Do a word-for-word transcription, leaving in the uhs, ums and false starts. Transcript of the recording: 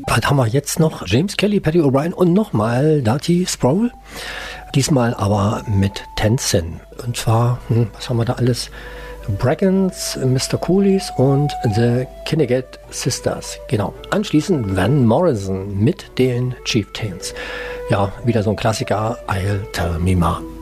Was haben wir jetzt noch? James Kelly, Paddy O'Brien und nochmal Darty Sproul. Diesmal aber mit Tenzin. Und zwar, hm, was haben wir da alles? Braggins, Mister Coolies und The Kinnegat Sisters. Genau. Anschließend Van Morrison mit den Chieftains. Ja, wieder so ein Klassiker. I'll Tell Me Ma.